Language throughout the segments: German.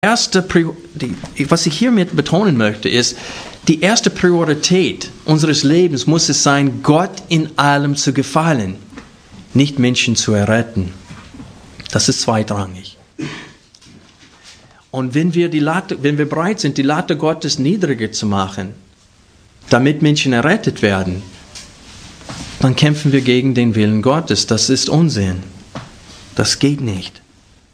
Was ich hiermit betonen möchte, ist, die erste Priorität unseres Lebens muss es sein, Gott in allem zu gefallen, nicht Menschen zu erretten. Das ist zweitrangig. Und wenn wir bereit sind, die Latte Gottes niedriger zu machen, damit Menschen errettet werden, dann kämpfen wir gegen den Willen Gottes. Das ist Unsinn. Das geht nicht.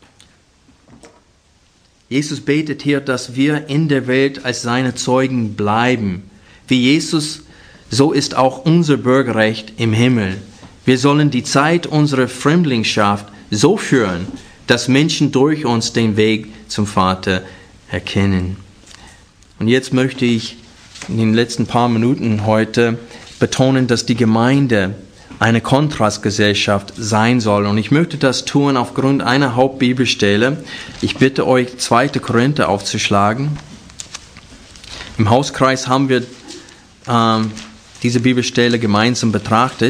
Jesus betet hier, dass wir in der Welt als seine Zeugen bleiben. Wie Jesus, so ist auch unser Bürgerrecht im Himmel. Wir sollen die Zeit unserer Fremdlingschaft so führen, dass Menschen durch uns den Weg zum Vater erkennen. Und jetzt möchte ich in den letzten paar Minuten heute betonen, dass die Gemeinde eine Kontrastgesellschaft sein soll. Und ich möchte das tun aufgrund einer Hauptbibelstelle. Ich bitte euch, 2. Korinther aufzuschlagen. Im Hauskreis haben wir diese Bibelstelle gemeinsam betrachtet.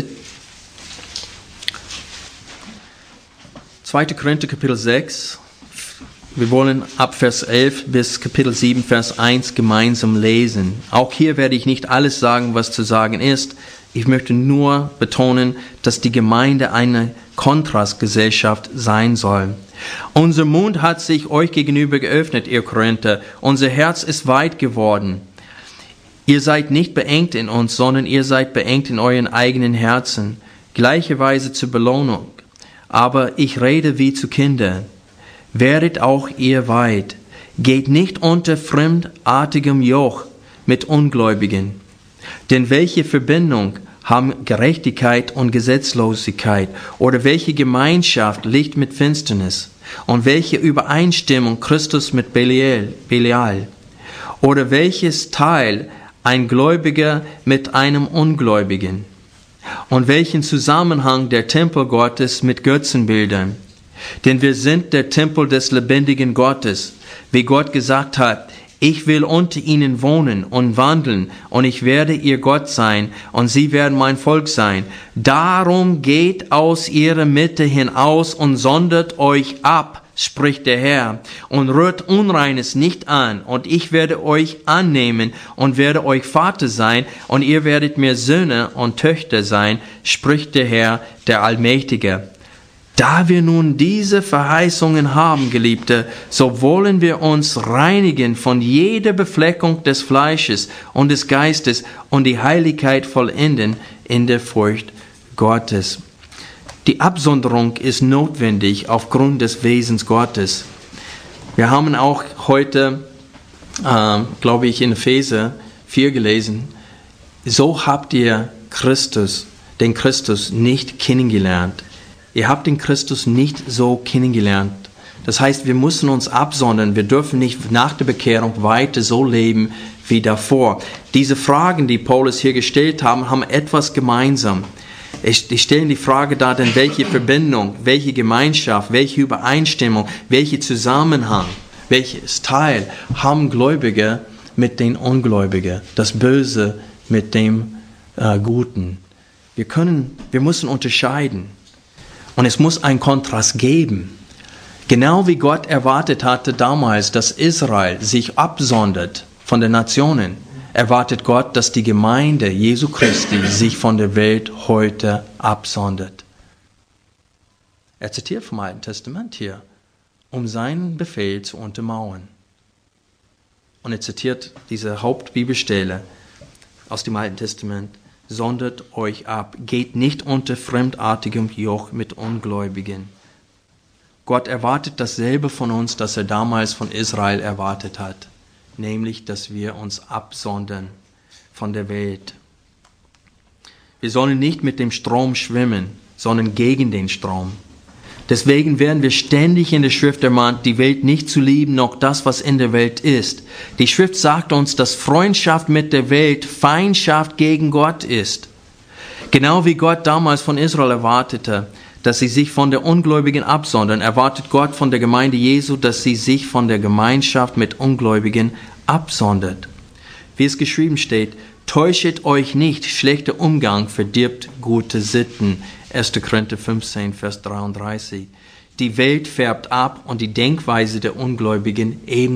2. Korinther Kapitel 6. Wir wollen ab Vers 11 bis Kapitel 7, Vers 1 gemeinsam lesen. Auch hier werde ich nicht alles sagen, was zu sagen ist. Ich möchte nur betonen, dass die Gemeinde eine Kontrastgesellschaft sein soll. Unser Mund hat sich euch gegenüber geöffnet, ihr Korinther. Unser Herz ist weit geworden. Ihr seid nicht beengt in uns, sondern ihr seid beengt in euren eigenen Herzen. Gleicherweise zur Belohnung. Aber ich rede wie zu Kindern. Werdet auch ihr weit. Geht nicht unter fremdartigem Joch mit Ungläubigen. Denn welche Verbindung haben Gerechtigkeit und Gesetzlosigkeit? Oder welche Gemeinschaft Licht mit Finsternis? Und welche Übereinstimmung Christus mit Belial? Oder welches Teil ein Gläubiger mit einem Ungläubigen? Und welchen Zusammenhang der Tempel Gottes mit Götzenbildern? Denn wir sind der Tempel des lebendigen Gottes, wie Gott gesagt hat, ich will unter ihnen wohnen und wandeln, und ich werde ihr Gott sein, und sie werden mein Volk sein. Darum geht aus ihrer Mitte hinaus und sondert euch ab, spricht der Herr, und rührt Unreines nicht an, und ich werde euch annehmen und werde euch Vater sein, und ihr werdet mir Söhne und Töchter sein, spricht der Herr, der Allmächtige. Da wir nun diese Verheißungen haben, Geliebte, so wollen wir uns reinigen von jeder Befleckung des Fleisches und des Geistes und die Heiligkeit vollenden in der Furcht Gottes. Die Absonderung ist notwendig aufgrund des Wesens Gottes. Wir haben auch heute, glaube ich, in Epheser 4 gelesen, so habt ihr den Christus nicht kennengelernt. Ihr habt den Christus nicht so kennengelernt. Das heißt, wir müssen uns absondern. Wir dürfen nicht nach der Bekehrung weiter so leben wie davor. Diese Fragen, die Paulus hier gestellt haben etwas gemeinsam. Die stellen die Frage dar, denn welche Verbindung, welche Gemeinschaft, welche Übereinstimmung, welcher Zusammenhang, welches Teil haben Gläubige mit den Ungläubigen, das Böse mit dem Guten. Wir müssen unterscheiden. Und es muss einen Kontrast geben. Genau wie Gott erwartet hatte damals, dass Israel sich absondert von den Nationen, erwartet Gott, dass die Gemeinde Jesu Christi sich von der Welt heute absondert. Er zitiert vom Alten Testament hier, um seinen Befehl zu untermauern. Und er zitiert diese Hauptbibelstelle aus dem Alten Testament. Sondert euch ab, geht nicht unter fremdartigem Joch mit Ungläubigen. Gott erwartet dasselbe von uns, das er damals von Israel erwartet hat, nämlich, dass wir uns absondern von der Welt. Wir sollen nicht mit dem Strom schwimmen, sondern gegen den Strom. Deswegen werden wir ständig in der Schrift ermahnt, die Welt nicht zu lieben, noch das, was in der Welt ist. Die Schrift sagt uns, dass Freundschaft mit der Welt Feindschaft gegen Gott ist. Genau wie Gott damals von Israel erwartete, dass sie sich von der Ungläubigen absondern, erwartet Gott von der Gemeinde Jesu, dass sie sich von der Gemeinschaft mit Ungläubigen absondert. Wie es geschrieben steht, täuschet euch nicht, schlechter Umgang verdirbt gute Sitten. 1. Korinther 15, Vers 33. Die Welt färbt ab und die Denkweise der Ungläubigen ebenso.